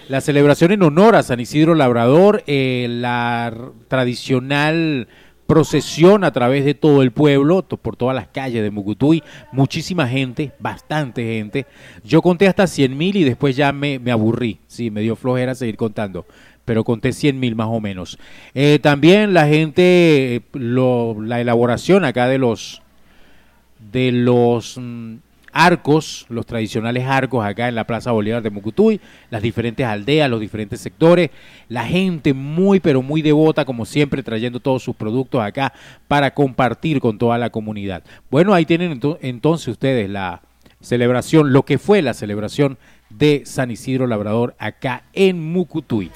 la celebración en honor a San Isidro Labrador, la tradicional procesión a través de todo el pueblo, por todas las calles de Mucutuy, muchísima gente, bastante gente. Yo conté hasta 100,000 y después ya me aburrí, sí, me dio flojera seguir contando, pero conté 100,000 más o menos. También la gente, la elaboración acá de los arcos, los tradicionales arcos acá en la Plaza Bolívar de Mucutuy, las diferentes aldeas, los diferentes sectores, la gente muy pero muy devota como siempre trayendo todos sus productos acá para compartir con toda la comunidad. Bueno, ahí tienen entonces ustedes la celebración, lo que fue la celebración de San Isidro Labrador acá en Mucutuy.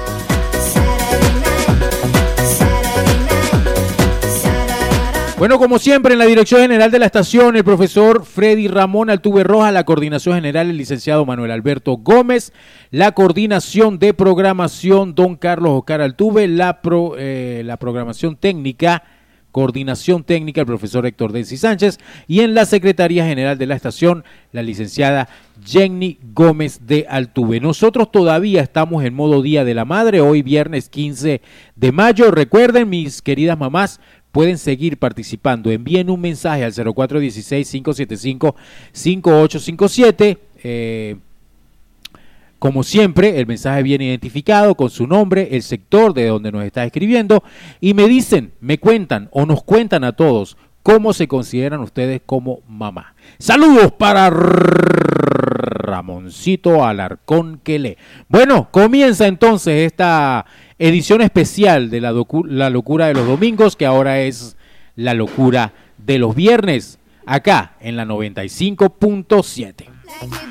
Bueno, como siempre, en la dirección general de la estación, el profesor Freddy Ramón Altuve Rojas, la coordinación general, el licenciado Manuel Alberto Gómez, la coordinación de programación, don Carlos Oscar Altuve, la programación técnica, coordinación técnica, el profesor Héctor Densi Sánchez, y en la secretaría general de la estación, la licenciada Jenny Gómez de Altuve. Nosotros todavía estamos en modo Día de la Madre, hoy viernes 15 de mayo. Recuerden, mis queridas mamás, pueden seguir participando. Envíen un mensaje al 0416-575-5857. Como siempre, el mensaje viene identificado con su nombre, el sector de donde nos está escribiendo y me dicen, me cuentan o nos cuentan a todos cómo se consideran ustedes como mamá. Saludos para Ramoncito Alarcón Quelé. Bueno, comienza entonces esta edición especial de la locura de los domingos, que ahora es la locura de los viernes, acá en la 95.7.